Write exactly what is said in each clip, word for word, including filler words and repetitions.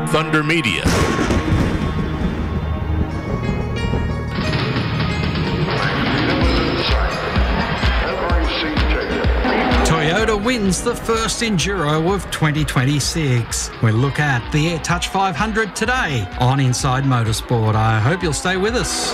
Thunder Media. Toyota wins the first Enduro of twenty twenty-six. We'll look at the AirTouch five hundred today on Inside Motorsport. I hope you'll stay with us.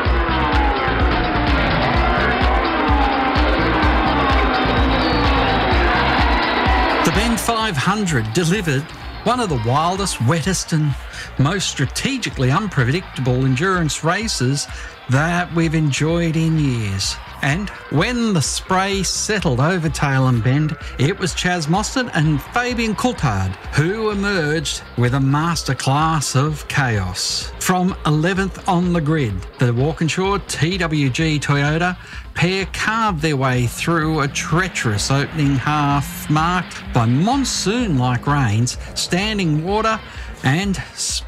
The Bend five hundred delivered one of the wildest, wettest and most strategically unpredictable endurance races that we've enjoyed in years. And when the spray settled over Tailem Bend, it was Chaz Mostert and Fabian Coulthard who emerged with a masterclass of chaos. From eleventh on the grid, the Walkinshaw T W G Toyota pair carved their way through a treacherous opening half marked by monsoon-like rains, standing water and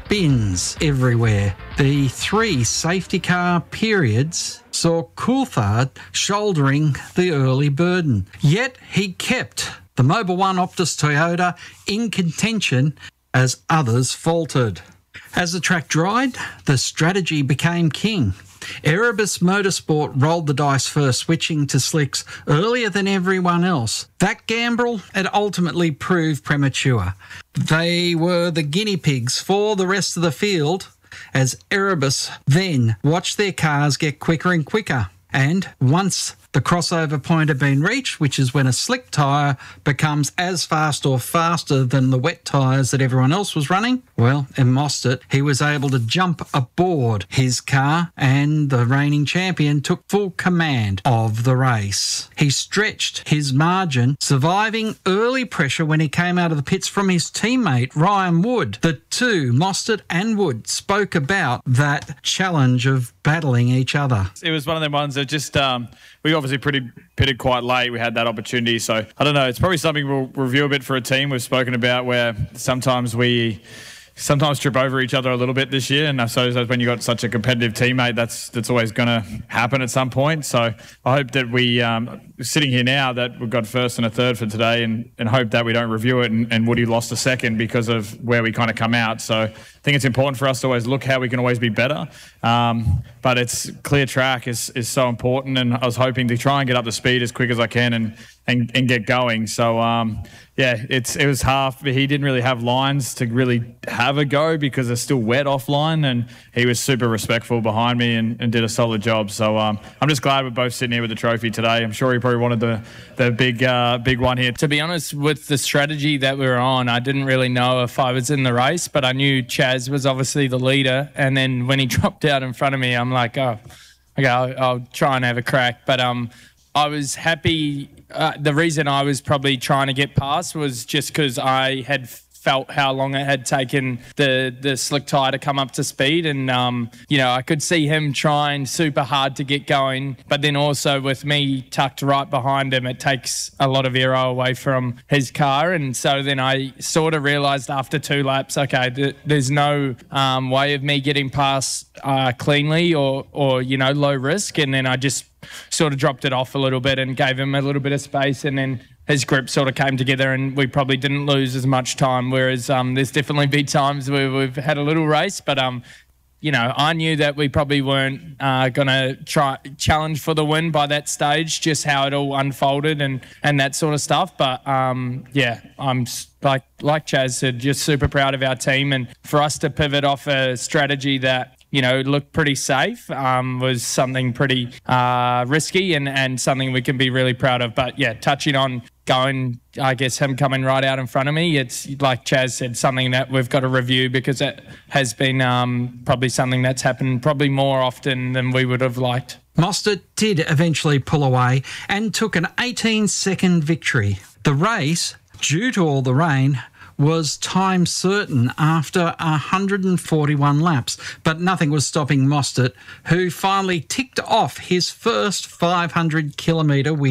spins everywhere. The three safety car periods saw Coulthard shouldering the early burden. Yet he kept the Mobil one Optus Toyota in contention as others faltered. As the track dried, the strategy became king. Erebus Motorsport rolled the dice first, switching to slicks earlier than everyone else. That gamble had ultimately proved premature. They were the guinea pigs for the rest of the field, as Erebus then watched their cars get quicker and quicker. And once the crossover point had been reached, which is when a slick tyre becomes as fast or faster than the wet tyres that everyone else was running, well, in Mostert, he was able to jump aboard his car and the reigning champion took full command of the race. He stretched his margin, surviving early pressure when he came out of the pits from his teammate, Ryan Wood. The two, Mostert and Wood, spoke about that challenge of battling each other. It was one of them ones that just... Um, we obviously pretty pitted quite late. We had that opportunity. So, I don't know. It's probably something we'll review a bit for a team we've spoken about where sometimes we sometimes trip over each other a little bit this year. And I suppose when you've got such a competitive teammate, that's that's always going to happen at some point. So, I hope that we, um, sitting here now, that we've got first and a third for today and, and hope that we don't review it and, and Woody lost a second because of where we kind of come out. So, I think it's important for us to always look how we can always be better. Um, but it's clear track is, is so important. And I was hoping to try and get up to speed as quick as I can and, and, and get going. So, um, yeah, it's it was half. He didn't really have lines to really have a go because they're still wet offline. And he was super respectful behind me and, and did a solid job. So um, I'm just glad we're both sitting here with the trophy today. I'm sure he probably wanted the, the big, uh, big one here. To be honest, with the strategy that we were on, I didn't really know if I was in the race, but I knew Chaz was obviously the leader. And then when he dropped out in front of me, I'm like, oh, okay, I'll, I'll try and have a crack. But um, I was happy. Uh, the reason I was probably trying to get past was just because I had felt how long it had taken the the slick tyre to come up to speed. And, um, you know, I could see him trying super hard to get going. But then also with me tucked right behind him, it takes a lot of aero away from his car. And so then I sort of realised after two laps, okay, th- there's no um, way of me getting past uh, cleanly or, or, you know, low risk. And then I just sort of dropped it off a little bit and gave him a little bit of space, and then his grip sort of came together and we probably didn't lose as much time, whereas um, there's definitely been times where we've had a little race, but um, you know, I knew that we probably weren't uh, going to try challenge for the win by that stage, just how it all unfolded and, and that sort of stuff. But um, yeah, I'm like like Chaz said, just super proud of our team, and for us to pivot off a strategy that, you know, looked pretty safe, um, was something pretty uh, risky and, and something we can be really proud of. But yeah, touching on going, I guess him coming right out in front of me, it's like Chaz said, something that we've got to review because it has been um, probably something that's happened probably more often than we would have liked. Mostert did eventually pull away and took an eighteen second victory. The race, due to all the rain, was time certain after one hundred forty-one laps, but nothing was stopping Mostert, who finally ticked off his first five hundred kilometre win.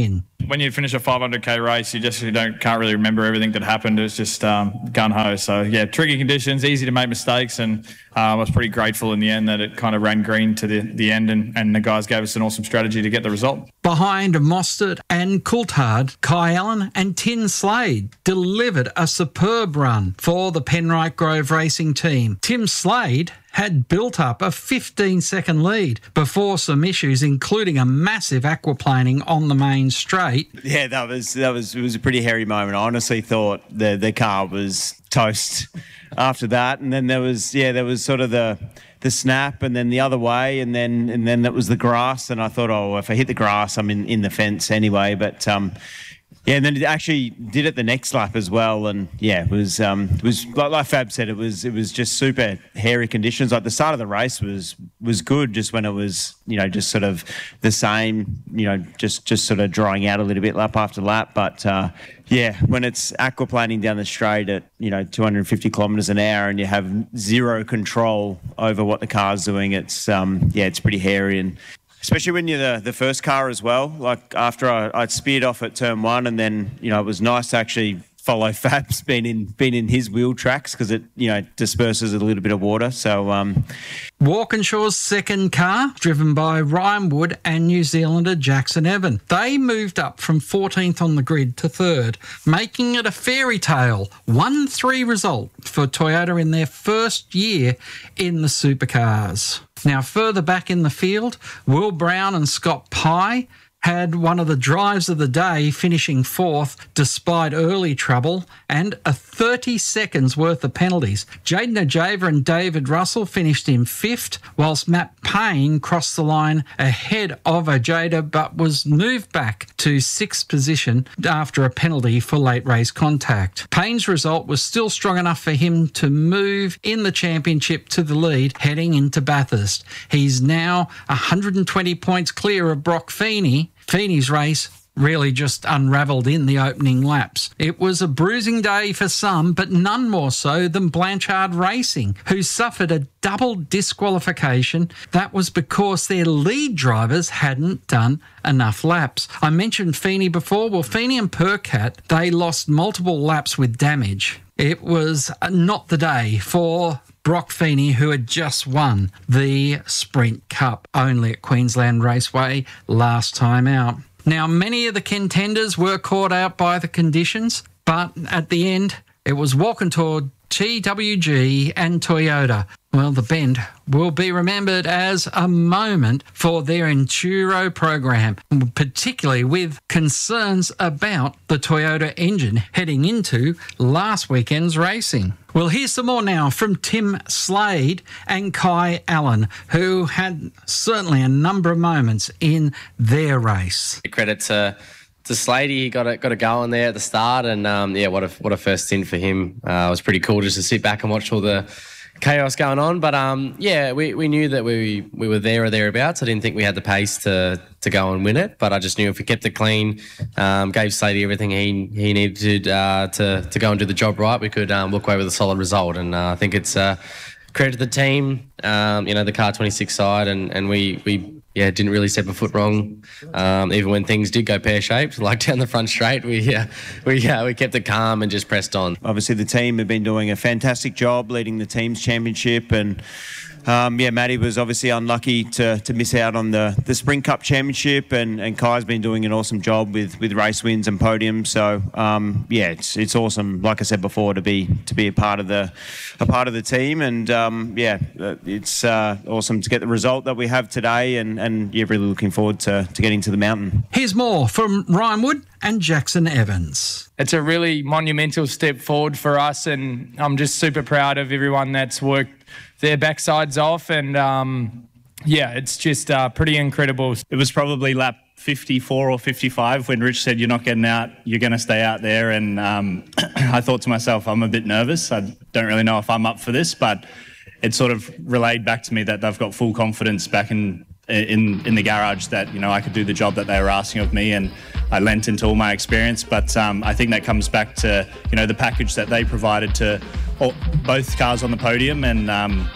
when you finish a five hundred K race, you just you don't can't really remember everything that happened. It was just um, gun-ho. So, yeah, tricky conditions, easy to make mistakes, and uh, I was pretty grateful in the end that it kind of ran green to the, the end, and, and the guys gave us an awesome strategy to get the result. Behind Mostert and Coulthard, Kai Allen and Tim Slade delivered a superb run for the Penrite Grove Racing team. Tim Slade had built up a fifteen-second lead before some issues, including a massive aquaplaning on the main straight. Yeah, that was that was it was a pretty hairy moment. I honestly thought the the car was toast after that, and then there was yeah there was sort of the the snap, and then the other way, and then and then that was the grass, and I thought, oh, if I hit the grass, I'm in, in the fence anyway. But um, yeah, and then it actually did it the next lap as well, and yeah, it was um, it was like, like Fab said, it was it was just super hairy conditions. Like the start of the race was was good, just when it was you know just sort of the same, you know, just just sort of drying out a little bit lap after lap. But uh, yeah, when it's aquaplaning down the straight at you know two hundred fifty kilometres an hour, and you have zero control over what the car's doing, it's um, yeah, it's pretty hairy. And especially when you're the, the first car as well. Like after I, I'd speared off at turn one, and then, you know, it was nice to actually follow Fab's been in been in his wheel tracks, because it, you know, disperses a little bit of water. So um Walkinshaw's second car, driven by Ryan Wood and New Zealander Jackson Evan. They moved up from fourteenth on the grid to third, making it a fairy tale one three result for Toyota in their first year in the supercars. Now, further back in the field, Will Brown and Scott Pye had one of the drives of the day, finishing fourth despite early trouble and a thirty seconds worth of penalties. Jaden Ajava and David Russell finished in fifth, whilst Matt Payne crossed the line ahead of Ajada but was moved back to sixth position after a penalty for late race contact. Payne's result was still strong enough for him to move in the championship to the lead heading into Bathurst. He's now one hundred twenty points clear of Brock Feeney. Feeney's race really just unravelled in the opening laps. It was a bruising day for some, but none more so than Blanchard Racing, who suffered a double disqualification. That was because their lead drivers hadn't done enough laps. I mentioned Feeney before. Well, Feeney and Percat, they lost multiple laps with damage. It was not the day for Brock Feeney, who had just won the Sprint Cup only at Queensland Raceway last time out. Now, many of the contenders were caught out by the conditions, but at the end, it was Walkinshaw, T W G and Toyota. Well, the Bend will be remembered as a moment for their Enduro program, particularly with concerns about the Toyota engine heading into last weekend's racing. Well, here's some more now from Tim Slade and Kai Allen, who had certainly a number of moments in their race. Credit to to Slady, he got a, got a go in there at the start, and um, yeah, what a what a first stint for him. Uh, it was pretty cool just to sit back and watch all the chaos going on. But um, yeah, we, we knew that we we were there or thereabouts. I didn't think we had the pace to to go and win it, but I just knew if we kept it clean, um, gave Slady everything he he needed uh, to to go and do the job right, we could um, walk away with a solid result. And uh, I think it's uh, credit to the team, um, you know, the Car twenty-six side, and and we we. Yeah, didn't really step a foot wrong. Um, even when things did go pear-shaped, like down the front straight, we yeah, we yeah, we kept it calm and just pressed on. Obviously, the team have been doing a fantastic job leading the team's championship, and um, yeah, Matty was obviously unlucky to to miss out on the the Sprint Cup championship, and and Kai's been doing an awesome job with with race wins and podiums. So um, yeah, it's it's awesome. Like I said before, to be to be a part of the a part of the team, and um, yeah, it's uh, awesome to get the result that we have today, and and yeah, really looking forward to to getting to the mountain. Here's more from Ryan Wood and Jackson Evans. It's a really monumental step forward for us, and I'm just super proud of everyone that's worked their backsides off, and um, yeah, it's just uh, pretty incredible. It was probably lap fifty-four or fifty-five when Rich said, "You're not getting out, you're going to stay out there," and um, I thought to myself, I'm a bit nervous. I don't really know if I'm up for this, but it sort of relayed back to me that they've got full confidence back in in in the garage that, you know, I could do the job that they were asking of me, and I lent into all my experience. But um, I think that comes back to, you know, the package that they provided to all, both cars on the podium, and um,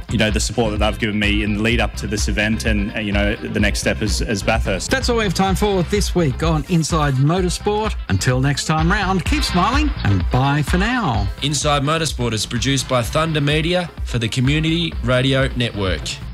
you know, the support that they've given me in the lead up to this event and, uh, you know, the next step as, as Bathurst. That's all we have time for this week on Inside Motorsport. Until next time round, keep smiling and bye for now. Inside Motorsport is produced by Thunder Media for the Community Radio Network.